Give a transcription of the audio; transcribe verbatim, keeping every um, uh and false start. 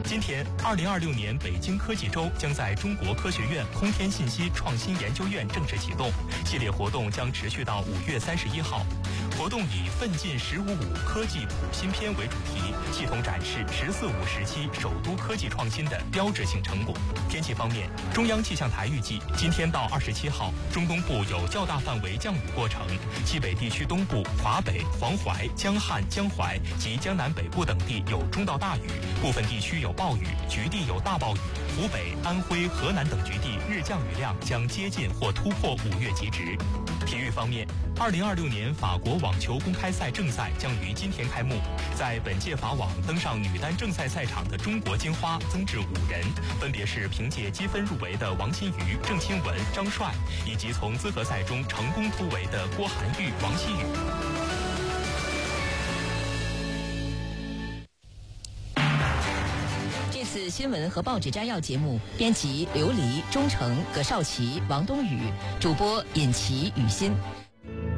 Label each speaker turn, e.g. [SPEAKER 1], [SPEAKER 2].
[SPEAKER 1] 今天，二零二六年北京科技周将在中国科学院空天信息创新研究院正式启动，系列活动将持续到五月三十一号。活动以“奋进十五五”科技普新篇为主题，系统展示“十四五”时期首都科技创新的标志性成果。天气方面，中央气象台预计，今天到二十七号，中东部有较大范围降雨过程，西北地区东部、华北、黄淮、江汉、江淮及江南北部等地有中到大雨，部分地区有暴雨，局地有大暴雨。湖北、安徽、河南等局地日降雨量将接近或突破五月极值。体育方面，二零二六年法国网球公开赛正赛将于今天开幕。在本届法网登上女单正赛赛场的中国金花增至五人，分别是凭借积分入围的王欣瑜、郑钦文、张帅，以及从资格赛中成功突围的郭涵玉、王希雨。
[SPEAKER 2] 这次新闻和报纸摘要节目，编辑刘黎、钟诚、葛少奇、王冬雨，主播尹琪、雨欣。